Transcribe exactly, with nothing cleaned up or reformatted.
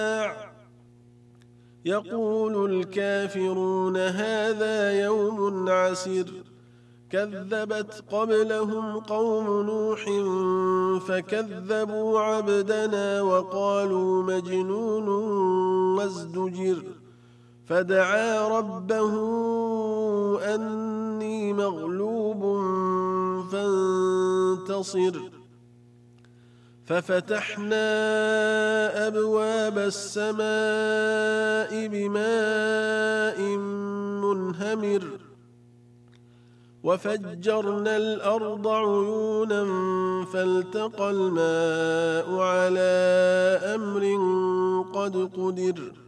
يقول الكافرون هذا يوم عسر كذبت قبلهم قوم نوح فكذبوا عبدنا وقالوا مجنون وازدجر فدعا ربه أني مغلوب فانتصر ففتحنا أبواب السماء بماء منهمر وفجرنا الأرض عيونا فالتقى الماء على أمر قد قدر